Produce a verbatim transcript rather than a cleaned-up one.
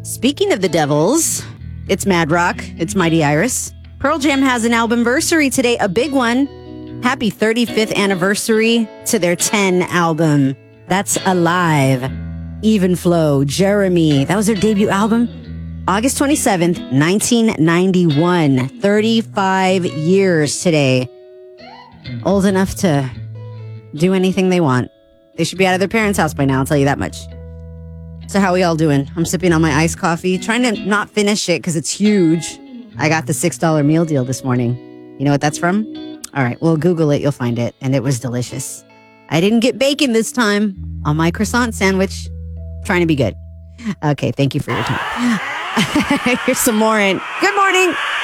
Speaking of the Devils, it's Mad Rock. It's Mighty Iris. Pearl Jam has an albumversary today, a big one. Happy thirty-fifth anniversary to their ten album. That's Alive. Even Flow, Jeremy. That was their debut album. August twenty-seventh, nineteen ninety-one. thirty-five years today. Old enough to do anything they want. They should be out of their parents' house by now, I'll tell you that much. So how we all doing? I'm sipping on my iced coffee, trying to not finish it because it's huge. I got the six dollar meal deal this morning. You know what that's from? All right, well, Google it. You'll find it. And it was delicious. I didn't get bacon this time on my croissant sandwich. Trying to be good. Okay, thank you for your time. Here's some more in. Good morning.